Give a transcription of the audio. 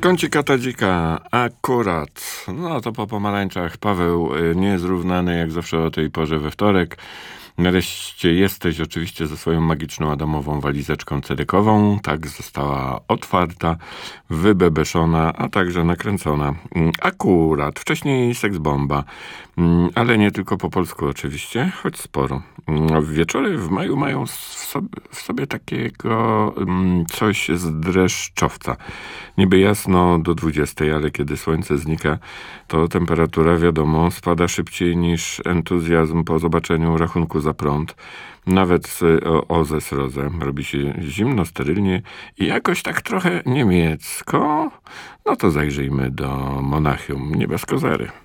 Kącik Tadzika akurat. No to po pomarańczach Paweł niezrównany jak zawsze o tej porze we wtorek. Nareszcie jesteś oczywiście ze swoją magiczną Adamową walizeczką cedekową. Tak, została otwarta, wybebeszona, a także nakręcona. Akurat. Wcześniej seksbomba. Ale nie tylko po polsku oczywiście, choć sporo. Wieczory w maju mają w sobie takiego coś z dreszczowca. Niby jasno do 20, ale kiedy słońce znika, to temperatura, wiadomo, spada szybciej niż entuzjazm po zobaczeniu rachunku za prąd. Nawet OZE srodze. Robi się zimno, sterylnie i jakoś tak trochę niemiecko. No to zajrzyjmy do Monachium. Nie bez kozery.